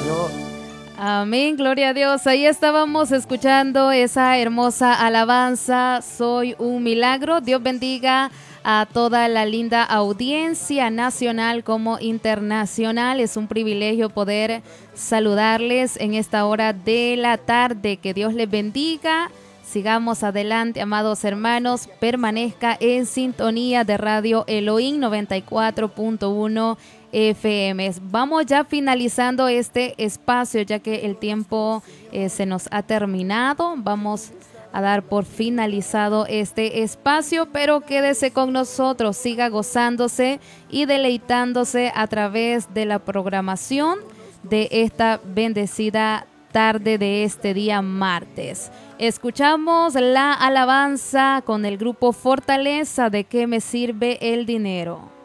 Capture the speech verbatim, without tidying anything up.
Señor. Amén, gloria a Dios. Ahí estábamos escuchando esa hermosa alabanza, Soy un milagro. Dios bendiga a toda la linda audiencia nacional como internacional. Es un privilegio poder saludarles en esta hora de la tarde. Que Dios les bendiga. Sigamos adelante, amados hermanos. Permanezca en sintonía de Radio Elohim noventa y cuatro punto uno F M. Vamos ya finalizando este espacio, ya que el tiempo eh, se nos ha terminado. Vamos a dar por finalizado este espacio, pero quédese con nosotros, siga gozándose y deleitándose a través de la programación de esta bendecida tarde de este día martes. Escuchamos la alabanza con el grupo Fortaleza, ¿de qué me sirve el dinero?